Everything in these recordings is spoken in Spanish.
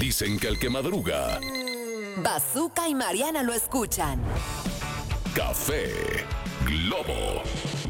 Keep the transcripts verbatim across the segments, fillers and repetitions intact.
Dicen que el que madruga. Bazooka y Mariana lo escuchan. Café Globo.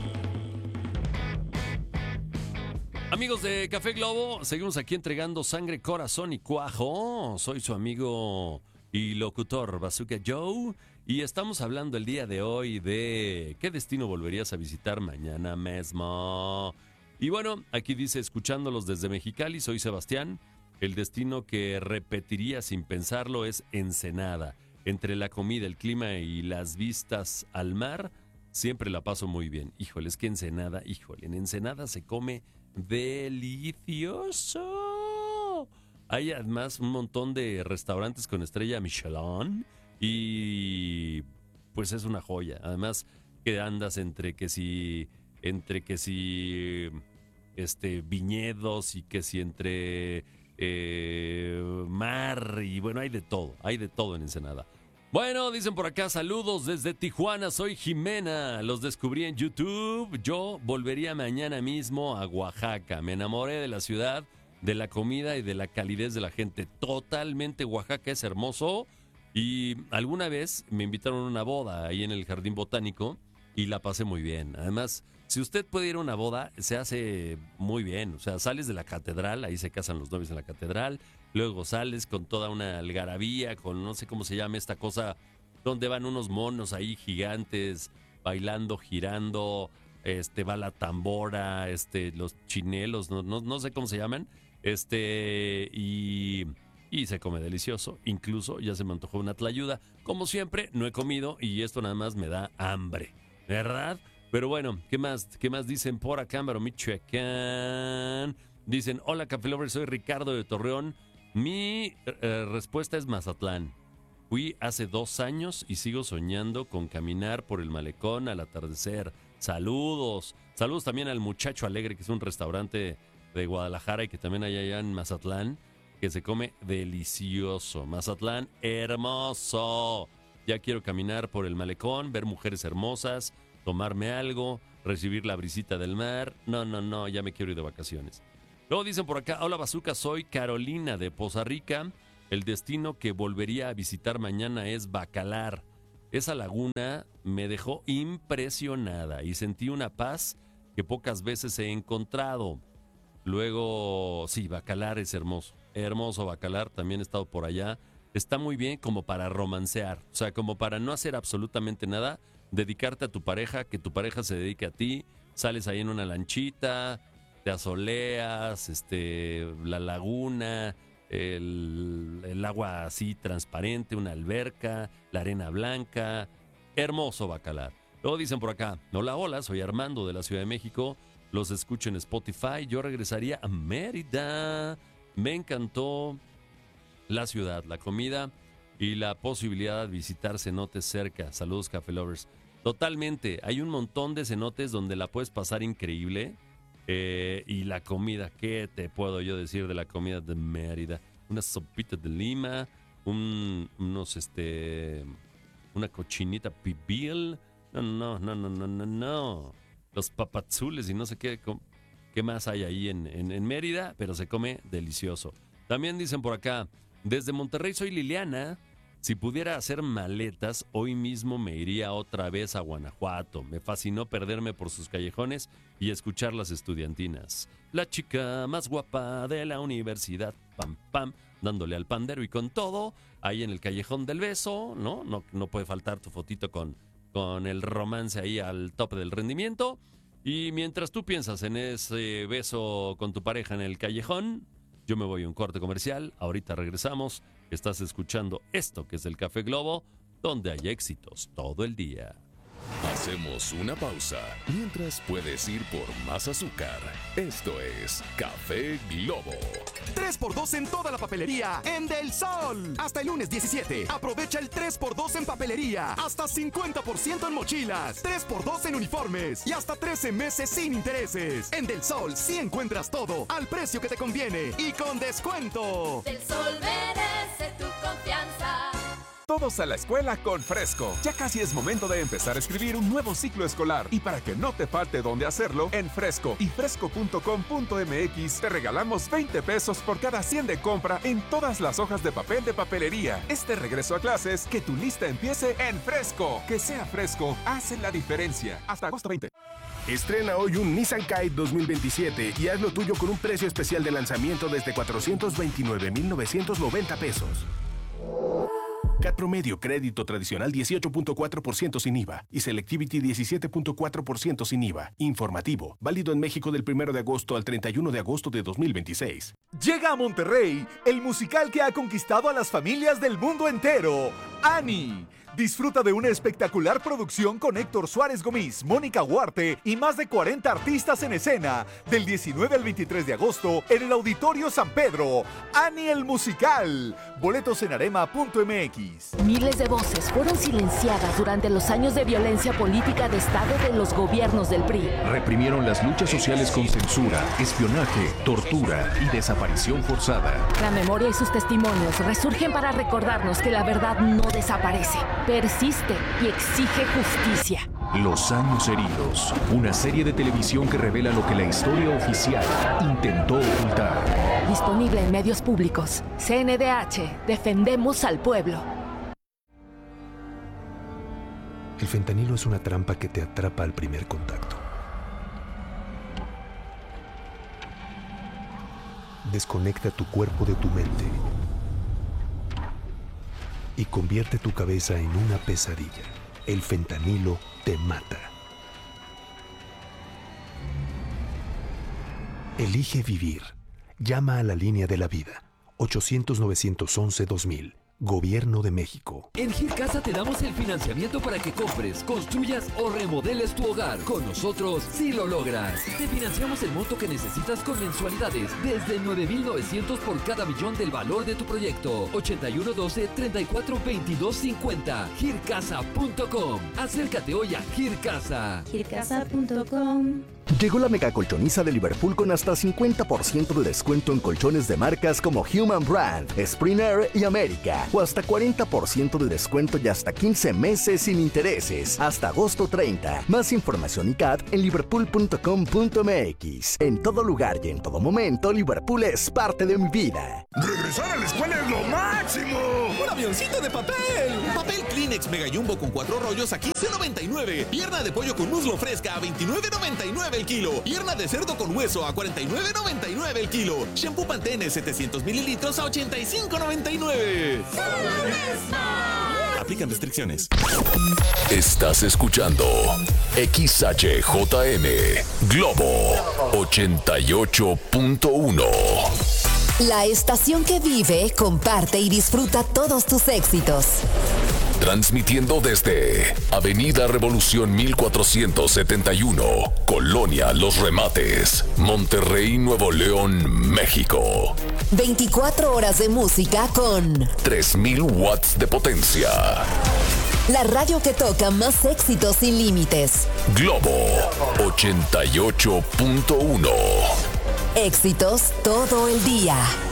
Amigos de Café Globo, seguimos aquí entregando sangre, corazón y cuajo. Soy su amigo y locutor Bazooka Joe y estamos hablando el día de hoy de ¿qué destino volverías a visitar mañana mismo? Y bueno, aquí dice, escuchándolos desde Mexicali, soy Sebastián. El destino que repetiría sin pensarlo es Ensenada. Entre la comida, el clima y las vistas al mar, siempre la paso muy bien. Híjole, es que Ensenada, híjole, en Ensenada se come delicioso. Hay además un montón de restaurantes con estrella Michelin y pues es una joya. Además que andas entre que si entre que si este viñedos y que si entre eh, mar y bueno, hay de todo, hay de todo en Ensenada. Bueno, dicen por acá, saludos desde Tijuana, soy Jimena, los descubrí en YouTube, yo volvería mañana mismo a Oaxaca, me enamoré de la ciudad, de la comida y de la calidez de la gente, totalmente Oaxaca es hermoso y alguna vez me invitaron a una boda ahí en el Jardín Botánico y la pasé muy bien, además, si usted puede ir a una boda, se hace muy bien, o sea, sales de la catedral, ahí se casan los novios en la catedral. Luego sales con toda una algarabía, con no sé cómo se llama esta cosa, donde van unos monos ahí gigantes, bailando, girando, este va la tambora, este, los chinelos, no, no, no sé cómo se llaman, este, y, y se come delicioso. Incluso ya se me antojó una tlayuda. Como siempre, no he comido y esto nada más me da hambre, ¿verdad? Pero bueno, ¿qué más? ¿Qué más dicen por acá, Cámbaro, Michoacán? Dicen, hola, Café Lovers, soy Ricardo de Torreón. Mi eh, respuesta es Mazatlán. Fui hace dos años y sigo soñando con caminar por el malecón al atardecer. Saludos. Saludos también al Muchacho Alegre, que es un restaurante de Guadalajara y que también hay allá en Mazatlán, que se come delicioso. Mazatlán, hermoso. Ya quiero caminar por el malecón, ver mujeres hermosas, tomarme algo, recibir la brisita del mar. No, no, no, ya me quiero ir de vacaciones. Luego dicen por acá, hola Bazooka, soy Carolina de Poza Rica. El destino que volvería a visitar mañana es Bacalar. Esa laguna me dejó impresionada y sentí una paz que pocas veces he encontrado. Luego, sí, Bacalar es hermoso. Hermoso Bacalar, también he estado por allá. Está muy bien como para romancear, o sea, como para no hacer absolutamente nada, dedicarte a tu pareja, que tu pareja se dedique a ti, sales ahí en una lanchita, te asoleas, este, la laguna, el, el agua así transparente, una alberca, la arena blanca, hermoso Bacalar. Luego dicen por acá, hola, hola, soy Armando de la Ciudad de México, los escucho en Spotify, yo regresaría a Mérida, me encantó la ciudad, la comida y la posibilidad de visitar cenotes cerca. Saludos, Café Lovers. Totalmente, hay un montón de cenotes donde la puedes pasar increíble. Eh, y la comida, ¿qué te puedo yo decir de la comida de Mérida? Unas sopitas de lima, un, unos, este, una cochinita pibil. No, no, no, no, no, no, no. Los papazules y no sé qué, qué más hay ahí en, en, en Mérida, pero se come delicioso. También dicen por acá, desde Monterrey soy Liliana. Si pudiera hacer maletas, hoy mismo me iría otra vez a Guanajuato. Me fascinó perderme por sus callejones y escuchar las estudiantinas. La chica más guapa de la universidad, pam, pam, dándole al pandero y con todo, ahí en el Callejón del Beso, ¿no? No, no puede faltar tu fotito con, con el romance ahí al tope del rendimiento. Y mientras tú piensas en ese beso con tu pareja en el callejón, yo me voy a un corte comercial, ahorita regresamos. Estás escuchando esto que es el Café Globo, donde hay éxitos todo el día. Hacemos una pausa, mientras puedes ir por más azúcar. Esto es Café Globo. tres por dos en toda la papelería en Del Sol. Hasta el lunes diecisiete. Aprovecha el tres por dos en papelería. Hasta cincuenta por ciento en mochilas. tres por dos en uniformes. Y hasta trece meses sin intereses. En Del Sol sí encuentras todo al precio que te conviene y con descuento. Del Sol merece tu confianza. todos a la escuela con Fresco. Ya casi es momento de empezar a escribir un nuevo ciclo escolar. Y para que no te falte dónde hacerlo, en Fresco y fresco punto com punto m x te regalamos veinte pesos por cada cien de compra en todas las hojas de papel de papelería. Este regreso a clases, que tu lista empiece en Fresco. Que sea Fresco, hace la diferencia. Hasta agosto veinte. Estrena hoy un Nissan Kite dos mil veintisiete y haz lo tuyo con un precio especial de lanzamiento desde cuatrocientos veintinueve mil novecientos noventa pesos. C A T promedio, crédito tradicional dieciocho punto cuatro por ciento sin I V A y Selectivity diecisiete punto cuatro por ciento sin I V A. Informativo, válido en México del primero de agosto al treinta y uno de agosto de dos mil veintiséis. Llega a Monterrey el musical que ha conquistado a las familias del mundo entero, Annie. Disfruta de una espectacular producción con Héctor Suárez Gómez, Mónica Huarte y más de cuarenta artistas en escena del diecinueve al veintitrés de agosto en el Auditorio San Pedro. Annie el musical. Boletos en arema punto m x. Miles de voces fueron silenciadas durante los años de violencia política de Estado de los gobiernos del P R I. Reprimieron las luchas sociales con censura, espionaje, tortura y desaparición forzada. La memoria y sus testimonios resurgen para recordarnos que la verdad no desaparece, persiste y exige justicia. Los años heridos, una serie de televisión que revela lo que la historia oficial intentó ocultar. Disponible en medios públicos. C N D H, defendemos al pueblo. El fentanilo es una trampa que te atrapa al primer contacto. Desconecta tu cuerpo de tu mente y convierte tu cabeza en una pesadilla. El fentanilo te mata. Elige vivir. Llama a la línea de la vida. ochocientos, novecientos once, dos mil. Gobierno de México. En Gircasa te damos el financiamiento para que compres, construyas o remodeles tu hogar. Con nosotros sí lo logras. Te financiamos el monto que necesitas con mensualidades desde nueve mil novecientos por cada millón del valor de tu proyecto. ochenta y uno doce, treinta y cuatro veintidós cincuenta. gircasa punto com. Acércate hoy a Gircasa. gircasa punto com. Llegó la mega colchoniza de Liverpool con hasta cincuenta por ciento de descuento en colchones de marcas como Human Brand, Springer y América. O hasta cuarenta por ciento de descuento y hasta quince meses sin intereses. Hasta agosto treinta. Más información y C A T en liverpool punto com punto m x. En todo lugar y en todo momento, Liverpool es parte de mi vida. ¡Regresar a la escuela es lo máximo! ¡Un avioncito de papel! Papel Kleenex Mega Jumbo con cuatro rollos a quince noventa y nueve. Pierna de pollo con muslo fresca a veintinueve noventa y nueve el kilo. Pierna de cerdo con hueso a cuarenta y nueve noventa y nueve el kilo. Shampoo Pantene setecientos mililitros a ochenta y cinco noventa y nueve. Aplican restricciones. Estás escuchando X H J M Globo ochenta y ocho punto uno. La estación que vive, comparte y disfruta todos tus éxitos. Transmitiendo desde Avenida Revolución mil cuatrocientos setenta y uno, Colonia Los Remates, Monterrey, Nuevo León, México. veinticuatro horas de música con tres mil watts de potencia. La radio que toca más éxitos sin límites. Globo ochenta y ocho punto uno. Éxitos todo el día.